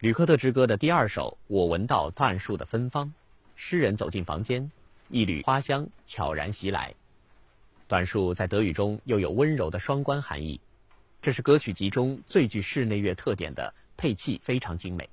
吕克特之歌的第二首，我闻到椴树的芬芳。诗人走进房间，一缕花香悄然袭来。椴树在德语中又有温柔的双关含义，这是歌曲集中最具室内乐特点的配器，非常精美。